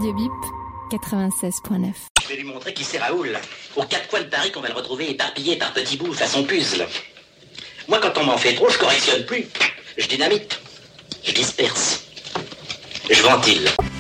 Radio Bip 96.9. Je vais lui montrer qui c'est Raoul, aux quatre coins de Paris qu'on va le retrouver éparpillé par petits bouts façon puzzle. Moi, quand on m'en fait trop, je correctionne plus. Je dynamite, je disperse, je ventile.